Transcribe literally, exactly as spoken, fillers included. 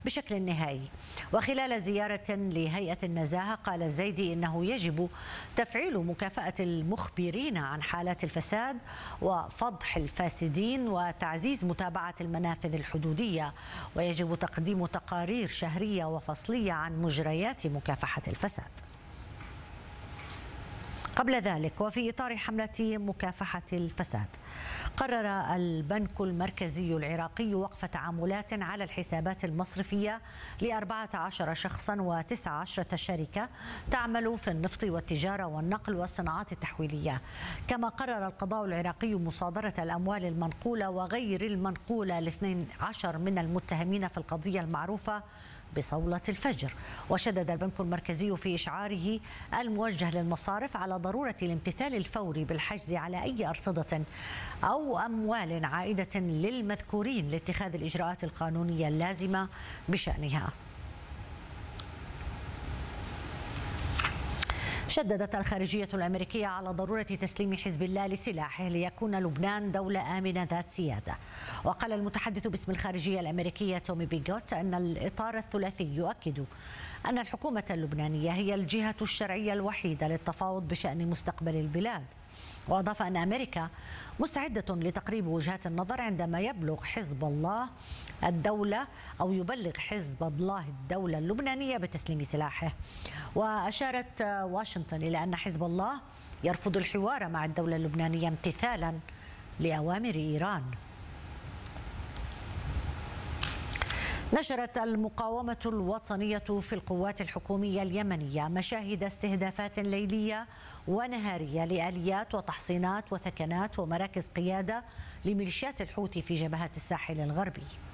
بشكل نهائي. وخلال زيارة لهيئة النزاهة قال الزيدي إنه يجب تفعيل مكافأة المخبرين عن حالات الفساد وفضح الفاسدين وتعزيز متابعة المنافذ الحدودية، ويجب تقديم تقارير شهرية وفصلية عن مجريات مكافحة الفساد. قبل ذلك وفي إطار حملة مكافحة الفساد، قرر البنك المركزي العراقي وقف تعاملات على الحسابات المصرفية لأربعة عشر شخصا وتسعة عشرة شركة تعمل في النفط والتجارة والنقل والصناعات التحويلية. كما قرر القضاء العراقي مصادرة الأموال المنقولة وغير المنقولة لاثنين عشر من المتهمين في القضية المعروفة بصولة الفجر. وشدد البنك المركزي في إشعاره الموجه للمصارف على ضرورة الامتثال الفوري بالحجز على أي أرصدة أو أموال عائدة للمذكورين لاتخاذ الإجراءات القانونية اللازمة بشأنها. شددت الخارجية الأمريكية على ضرورة تسليم حزب الله لسلاحه ليكون لبنان دولة آمنة ذات سيادة. وقال المتحدث باسم الخارجية الأمريكية تومي بيغوت أن الإطار الثلاثي يؤكد أن الحكومة اللبنانية هي الجهة الشرعية الوحيدة للتفاوض بشأن مستقبل البلاد. وأضاف أن أمريكا مستعدة لتقريب وجهات النظر عندما يبلغ حزب الله الدولة أو يبلغ حزب الله الدولة اللبنانية بتسليم سلاحه. وأشارت واشنطن إلى أن حزب الله يرفض الحوار مع الدولة اللبنانية امتثالا لأوامر إيران. نشرت المقاومة الوطنية في القوات الحكومية اليمنية مشاهد استهدافات ليلية ونهارية لآليات وتحصينات وثكنات ومراكز قيادة لميليشيات الحوثي في جبهات الساحل الغربي.